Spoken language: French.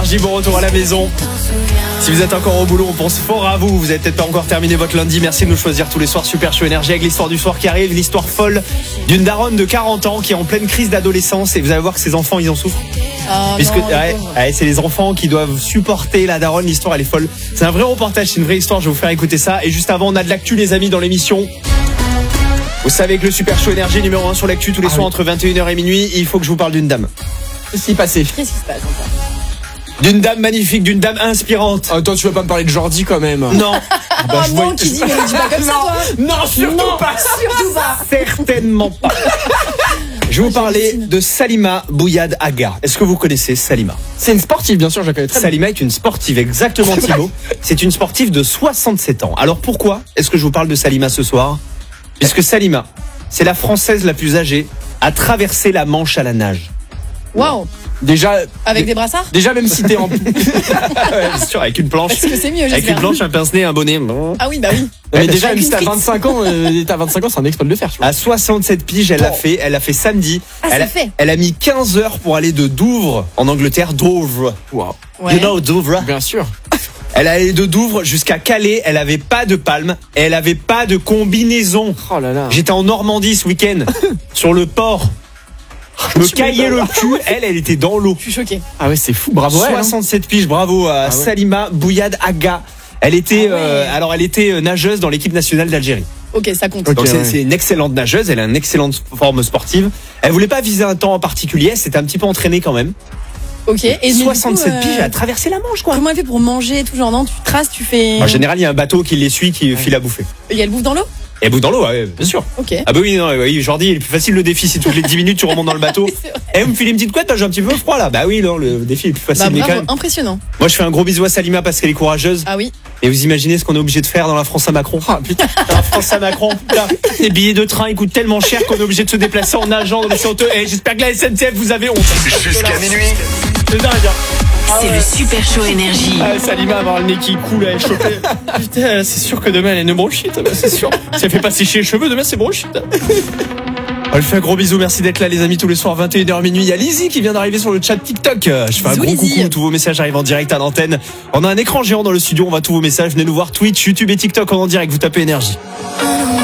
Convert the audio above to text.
Énergie, bon retour à la maison. Si vous êtes encore au boulot, on pense fort à vous. Vous avez peut-être pas encore terminé votre lundi. Merci de nous choisir tous les soirs. Super Show Énergie avec l'histoire du soir qui arrive. L'histoire folle d'une daronne de 40 ans qui est en pleine crise d'adolescence. Et vous allez voir que ses enfants, ils en souffrent. Puisque c'est les enfants qui doivent supporter la daronne. L'histoire, elle est folle. C'est un vrai reportage, c'est une vraie histoire. Je vais vous faire écouter ça. Et juste avant, on a de l'actu, les amis, dans l'émission. Vous savez que le Super Show Énergie numéro 1 sur l'actu tous les soirs entre 21h et minuit. Il faut que je vous parle d'une dame. Qu'est-ce qui s'est passé? Qu'est-ce qui se passe encore? D'une dame magnifique, d'une dame inspirante. Toi, tu vas pas me parler de Jordi quand même. Non. Non, qui dit mais dis pas comme ça, toi. Non, surtout pas. Certainement pas. Je vais vous parler de Salima Bouyad Agha. Est-ce que vous connaissez Salima? C'est une sportive, bien sûr, je la connais très bien. Salima est une sportive, exactement Thibaut. C'est une sportive de 67 ans. Alors pourquoi est-ce que je vous parle de Salima ce soir? Puisque Salima, c'est la Française la plus âgée à traverser la Manche à la nage. Waouh. Déjà. Avec des brassards? Déjà, même si t'es en. Ouais, bien sûr, avec une planche. Est-ce que c'est mieux, Avec une planche, un pince-nez, un bonnet. Ah oui, bah oui. Mais déjà, même si t'as 25 ans, c'est un exploit de le faire, tu vois. À 67 piges, elle l'a fait samedi. fait. Elle a mis 15 heures pour aller de Douvres, en Angleterre, Douvres. Wow. Ouais. You know Douvres? Bien sûr. Elle allait de Douvres jusqu'à Calais, elle avait pas de palme, et elle avait pas de combinaison. Oh là là. J'étais en Normandie ce week-end, sur le port. Je me caillais le cul, elle était dans l'eau. Je suis choquée. Ah ouais, c'est fou, bravo. 67 piges, bravo à Salima Bouyad Agha. Elle était, elle était nageuse dans l'équipe nationale d'Algérie. Ok, ça compte. Donc c'est une excellente nageuse, elle a une excellente forme sportive. Elle voulait pas viser un temps en particulier, elle s'était un petit peu entraînée quand même. Ok. Et 67 piges, elle a traversé la Manche, quoi. Comment elle fait pour manger tout genre? Non, tu traces, tu fais. En général, il y a un bateau qui les suit, qui file à bouffer. Il y a le bouffe dans l'eau? Et bout dans l'eau, ouais, bien sûr. Ok. Ah bah oui, non, oui, Jordi, il est plus facile le défi si toutes les 10 minutes tu remontes dans le bateau. Et vous me filez une petite couette, j'ai un petit peu froid là. Bah oui, non, le défi est plus facile. Mais Bravo, quand même. impressionnant. Moi je fais un gros bisou à Salima parce qu'elle est courageuse. Ah oui. Et vous imaginez ce qu'on est obligé de faire dans la France à Macron? Ah putain. Dans la France à Macron, putain. Les billets de train ils coûtent tellement cher qu'on est obligé de se déplacer en nageant dans les chanteux. Et j'espère que la SNCF vous avez honte. Jusqu'à minuit. C'est dingue. C'est le Super Show Énergie. Ah, Salima avoir le nez qui coule, elle est chopée. Putain, c'est sûr que demain elle est une bronchite, c'est sûr. Si elle fait pas sécher les cheveux, demain c'est bronchite. On lui fait un gros bisou, merci d'être là les amis tous les soirs 21h minuit. Il y a Lizzie qui vient d'arriver sur le chat TikTok. Je fais un gros coucou, tous vos messages arrivent en direct à l'antenne. On a un écran géant dans le studio, on voit tous vos messages. Venez nous voir Twitch, YouTube et TikTok en direct, vous tapez Énergie.